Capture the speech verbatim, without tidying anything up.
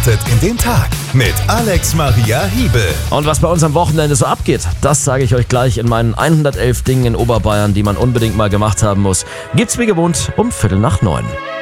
startet in den Tag mit Alex Maria Hiebel. Und was bei uns am Wochenende so abgeht, das sage ich euch gleich in meinen hundertelf Dingen in Oberbayern, die man unbedingt mal gemacht haben muss. Gibt's wie gewohnt um Viertel nach neun.